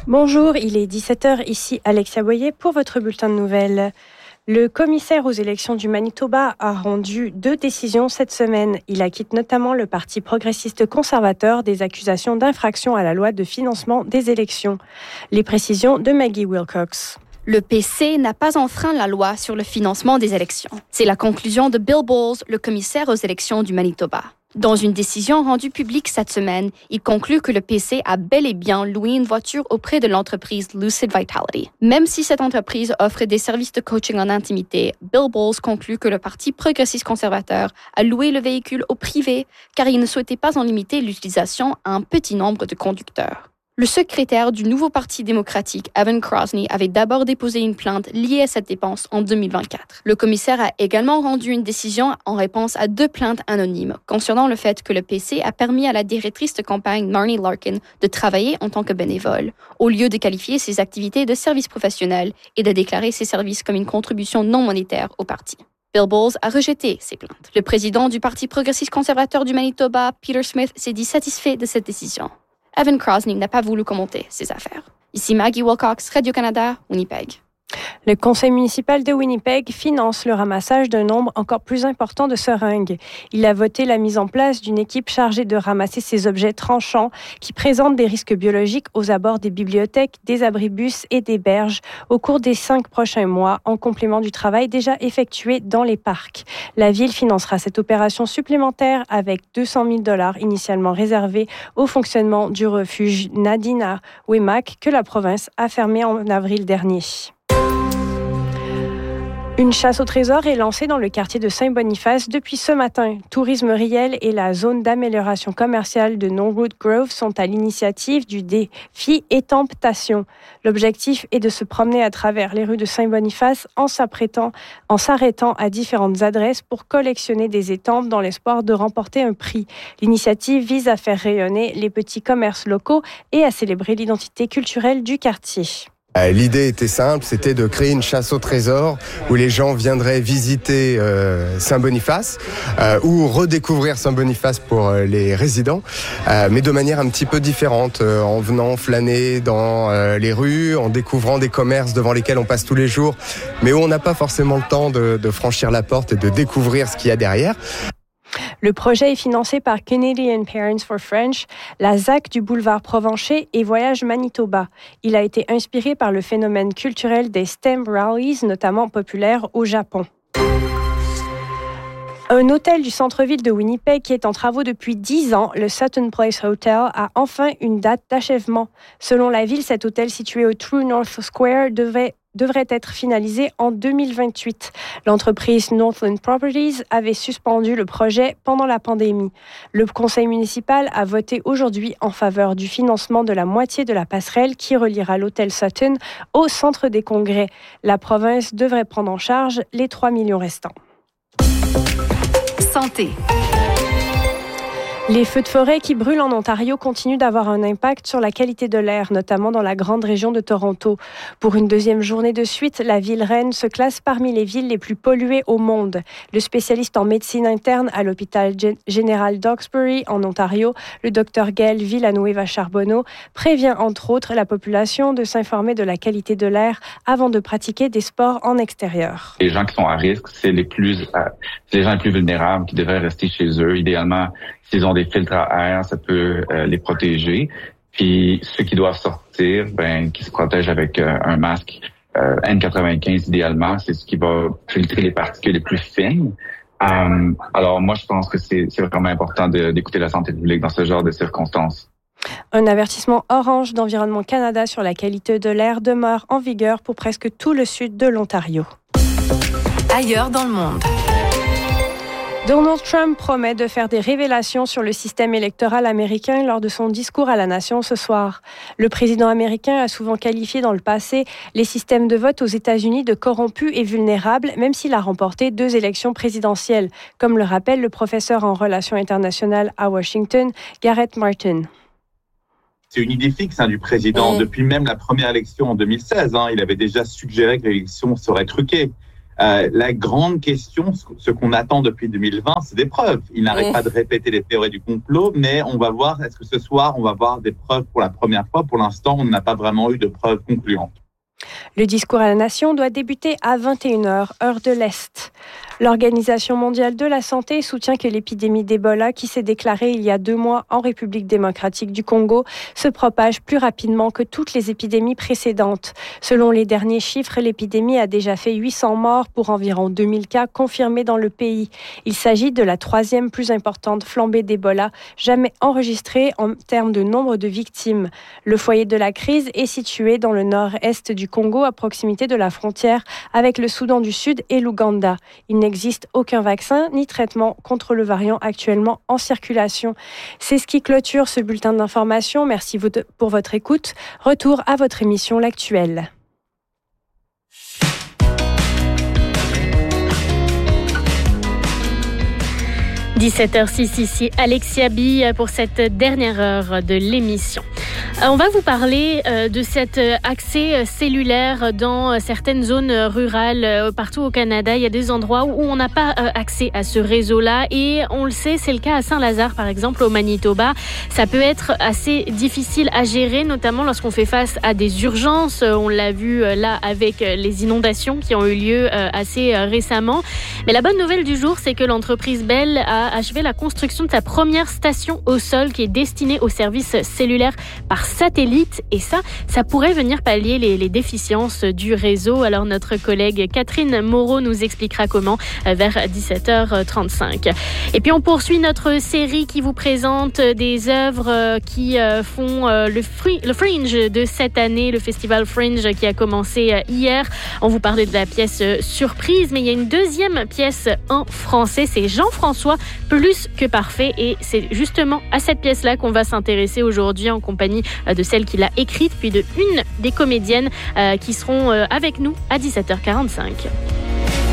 Bonjour, il est 17h, ici Alexia Boyer pour votre bulletin de nouvelles. Le commissaire aux élections du Manitoba a rendu 2 décisions cette semaine. Il acquitte notamment le Parti progressiste conservateur des accusations d'infraction à la loi de financement des élections. Les précisions de Maggie Wilcox. Le PC n'a pas enfreint la loi sur le financement des élections. C'est la conclusion de Bill Bowles, le commissaire aux élections du Manitoba. Dans une décision rendue publique cette semaine, il conclut que le PC a bel et bien loué une voiture auprès de l'entreprise Lucid Vitality. Même si cette entreprise offre des services de coaching en intimité, Bill Bowles conclut que le Parti progressiste conservateur a loué le véhicule au privé car il ne souhaitait pas en limiter l'utilisation à un petit nombre de conducteurs. Le secrétaire du nouveau Parti démocratique, Evan Crosney, avait d'abord déposé une plainte liée à cette dépense en 2024. Le commissaire a également rendu une décision en réponse à 2 plaintes anonymes concernant le fait que le PC a permis à la directrice de campagne Marnie Larkin de travailler en tant que bénévole, au lieu de qualifier ses activités de service professionnel et de déclarer ses services comme une contribution non monétaire au parti. Bill Bowles a rejeté ces plaintes. Le président du Parti progressiste conservateur du Manitoba, Peter Smith, s'est dit satisfait de cette décision. Evan Crosney n'a pas voulu commenter ces affaires. Ici Maggie Wilcox, Radio-Canada, Winnipeg. Le conseil municipal de Winnipeg finance le ramassage d'un nombre encore plus important de seringues. Il a voté la mise en place d'une équipe chargée de ramasser ces objets tranchants qui présentent des risques biologiques aux abords des bibliothèques, des abribus et des berges au cours des 5 prochains mois, en complément du travail déjà effectué dans les parcs. La ville financera cette opération supplémentaire avec 200 000 $ initialement réservés au fonctionnement du refuge Nadina Wemak que la province a fermé en avril dernier. Une chasse au trésor est lancée dans le quartier de Saint-Boniface depuis ce matin. Tourisme Riel et la zone d'amélioration commerciale de Norwood Grove sont à l'initiative du défi Étamptation. L'objectif est de se promener à travers les rues de Saint-Boniface en s'arrêtant à différentes adresses pour collectionner des étampes dans l'espoir de remporter un prix. L'initiative vise à faire rayonner les petits commerces locaux et à célébrer l'identité culturelle du quartier. L'idée était simple, c'était de créer une chasse au trésor où les gens viendraient visiter Saint-Boniface ou redécouvrir Saint-Boniface pour les résidents, mais de manière un petit peu différente, en venant flâner dans les rues, en découvrant des commerces devant lesquels on passe tous les jours, mais où on n'a pas forcément le temps de franchir la porte et de découvrir ce qu'il y a derrière. Le projet est financé par Canadian Parents for French, la ZAC du boulevard Provencher et Voyage Manitoba. Il a été inspiré par le phénomène culturel des STEM Rallies, notamment populaires au Japon. Un hôtel du centre-ville de Winnipeg qui est en travaux depuis 10 ans, le Sutton Place Hotel, a enfin une date d'achèvement. Selon la ville, cet hôtel situé au True North Square devrait être finalisé en 2028. L'entreprise Northland Properties avait suspendu le projet pendant la pandémie. Le conseil municipal a voté aujourd'hui en faveur du financement de la moitié de la passerelle qui reliera l'hôtel Sutton au centre des congrès. La province devrait prendre en charge les 3 millions restants. Santé. Les feux de forêt qui brûlent en Ontario continuent d'avoir un impact sur la qualité de l'air, notamment dans la grande région de Toronto. Pour une 2e journée de suite, la ville reine se classe parmi les villes les plus polluées au monde. Le spécialiste en médecine interne à l'hôpital général d'Hawkesbury en Ontario, le Dr Gail Villanueva-Charbonneau, prévient entre autres la population de s'informer de la qualité de l'air avant de pratiquer des sports en extérieur. Les gens qui sont à risque, c'est les gens les plus vulnérables qui devraient rester chez eux. Idéalement, s'ils ont des filtres à air, ça peut les protéger. Puis ceux qui doivent sortir, qui se protègent avec un masque N95 idéalement, c'est ce qui va filtrer les particules les plus fines. Alors moi, je pense que c'est vraiment important d'écouter la santé publique dans ce genre de circonstances. Un avertissement orange d'Environnement Canada sur la qualité de l'air demeure en vigueur pour presque tout le sud de l'Ontario. Ailleurs dans le monde. Donald Trump promet de faire des révélations sur le système électoral américain lors de son discours à la nation ce soir. Le président américain a souvent qualifié dans le passé les systèmes de vote aux États-Unis de corrompus et vulnérables, même s'il a remporté 2 élections présidentielles, comme le rappelle le professeur en relations internationales à Washington, Garrett Martin. C'est une idée fixe du président. Depuis même la première élection en 2016, il avait déjà suggéré que l'élection serait truquée. La grande question, ce qu'on attend depuis 2020, c'est des preuves. Il n'arrête pas de répéter les théories du complot, mais on va voir, est-ce que ce soir, on va voir des preuves pour la première fois? Pour l'instant, on n'a pas vraiment eu de preuves concluantes. Le discours à la nation doit débuter à 21h, heure de l'Est. L'Organisation mondiale de la santé soutient que l'épidémie d'Ebola, qui s'est déclarée il y a 2 mois en République démocratique du Congo, se propage plus rapidement que toutes les épidémies précédentes. Selon les derniers chiffres, l'épidémie a déjà fait 800 morts pour environ 2000 cas confirmés dans le pays. Il s'agit de la 3e plus importante flambée d'Ebola jamais enregistrée en termes de nombre de victimes. Le foyer de la crise est situé dans le nord-est du Congo, à proximité de la frontière avec le Soudan du Sud et l'Ouganda. Il n'existe aucun vaccin ni traitement contre le variant actuellement en circulation. C'est ce qui clôture ce bulletin d'information. Merci pour votre écoute. Retour à votre émission L'Actuel. « 17h06 ici, Alexia Bille pour cette dernière heure de l'émission. On va vous parler de cet accès cellulaire dans certaines zones rurales partout au Canada. Il y a des endroits où on n'a pas accès à ce réseau-là et on le sait, c'est le cas à Saint-Lazare par exemple au Manitoba. Ça peut être assez difficile à gérer, notamment lorsqu'on fait face à des urgences. On l'a vu là avec les inondations qui ont eu lieu assez récemment. Mais la bonne nouvelle du jour, c'est que l'entreprise Bell a achevé la construction de sa première station au sol qui est destinée aux services cellulaires par satellite. Et ça pourrait venir pallier les déficiences du réseau. Alors notre collègue Catherine Moreau nous expliquera comment vers 17h35. Et puis on poursuit notre série qui vous présente des œuvres qui font le Fringe de cette année, le festival Fringe qui a commencé hier. On vous parlait de la pièce Surprise, mais il y a une deuxième pièce en français, c'est Jean-François plus que parfait, et c'est justement à cette pièce-là qu'on va s'intéresser aujourd'hui en compagnie de celle qui l'a écrite, puis de une des comédiennes qui seront avec nous à 17h45.